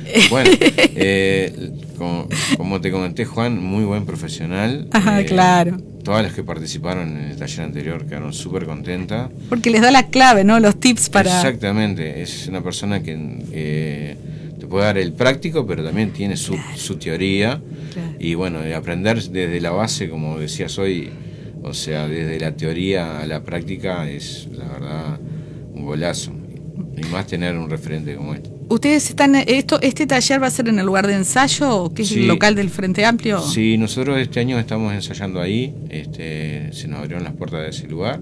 Bueno, como te comenté, Juan, muy buen profesional. Ajá, claro. Todas las que participaron en el taller anterior quedaron súper contentas. Porque les da la clave, ¿no? Los tips para... Exactamente, es una persona que te puede dar el práctico, pero también tiene su teoría. Claro. Y bueno, aprender desde la base, como decías hoy, o sea, desde la teoría a la práctica es, la verdad, un golazo. Y más tener un referente como este. ¿Ustedes están, este taller va a ser en el lugar de ensayo, que es Sí, el local del Frente Amplio? Sí, nosotros este año estamos ensayando ahí, se nos abrieron las puertas de ese lugar,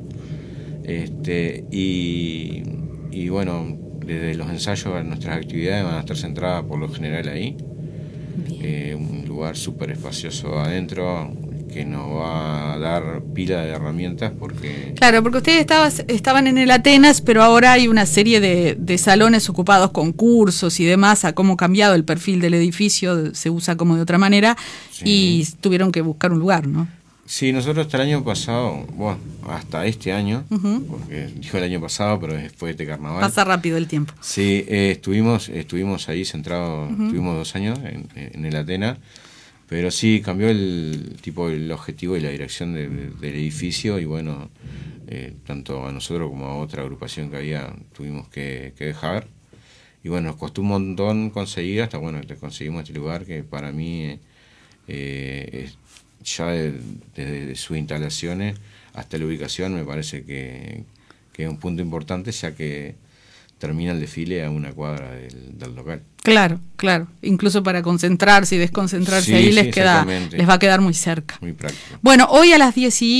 y bueno, desde los ensayos nuestras actividades van a estar centradas por lo general ahí. Un lugar súper espacioso adentro, que nos va a dar pila de herramientas porque... Claro, porque ustedes estaban en el Atenas, pero ahora hay una serie de salones ocupados con cursos y demás, a cómo ha cambiado el perfil del edificio, se usa como de otra manera, sí. Y tuvieron que buscar un lugar, ¿no? Sí, nosotros hasta el año pasado, bueno, hasta este año, porque dijo el año pasado, pero después de carnaval. Pasa rápido el tiempo. Sí, estuvimos ahí centrados, estuvimos 2 años en el Atenas. Pero sí, cambió el objetivo y la dirección del edificio, y bueno, tanto a nosotros como a otra agrupación que había tuvimos que dejar. Y bueno, nos costó un montón conseguir, hasta bueno, conseguimos este lugar que para mí, ya desde sus instalaciones hasta la ubicación, me parece que es un punto importante, ya que termina el desfile a 1 cuadra del local. Claro, claro. Incluso para concentrarse y desconcentrarse, sí, ahí les va a quedar muy cerca. Muy práctico. Bueno, hoy a las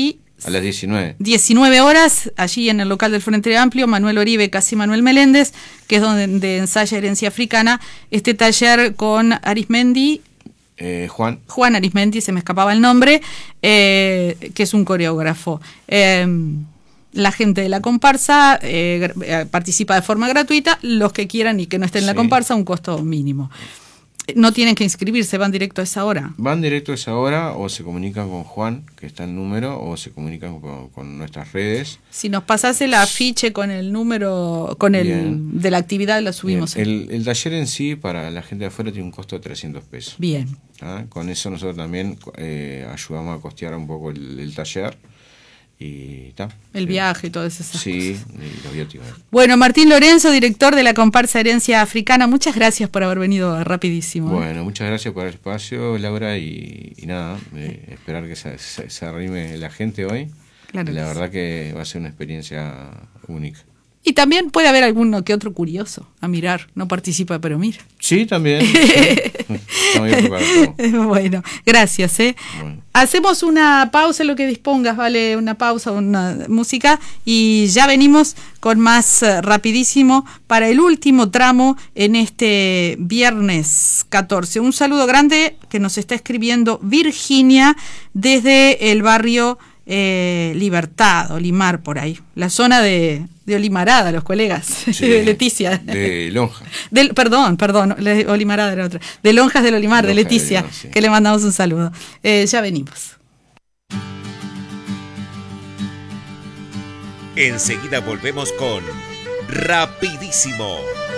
19 horas, allí en el local del Frente Amplio, Manuel Oribe, casi Manuel Meléndez, que es donde ensaya Herencia Africana, este taller con Arismendi. Juan Arismendi, se me escapaba el nombre, que es un coreógrafo. La gente de la comparsa participa de forma gratuita, los que quieran y que no estén en la comparsa, un costo mínimo. No tienen que inscribirse, van directo a esa hora. Van directo a esa hora, o se comunican con Juan, que está el número, o se comunican con nuestras redes. Si nos pasás el afiche con el número, de la actividad, la subimos. El taller en sí, para la gente de afuera, tiene un costo de 300 pesos. Bien. Con eso nosotros también ayudamos a costear un poco el taller. Y el viaje y todas esas cosas. Sí, y los viáticos. Bueno, Martín Lorenzo, director de la comparsa Herencia Africana, muchas gracias por haber venido a Rapidísimo. Bueno, muchas gracias por el espacio, Laura, y nada, esperar que se arrime la gente hoy. Claro, la verdad que va a ser una experiencia única. Y también puede haber alguno que otro curioso a mirar, no participa pero mira. Sí, también. Estamos bien preparados. Bueno, gracias. Bueno. Hacemos una pausa, lo que dispongas, ¿vale? Una pausa, una música, y ya venimos con más Rapidísimo para el último tramo en este viernes 14. Un saludo grande que nos está escribiendo Virginia desde el barrio Libertad, Olimar, por ahí, la zona de Olimarada, los colegas, sí, de Leticia. De Lonja. Perdón, Olimarada era otra. De Lonjas del Olimar, de Leticia, sí. Que le mandamos un saludo. Ya venimos. Enseguida volvemos con Rapidísimo.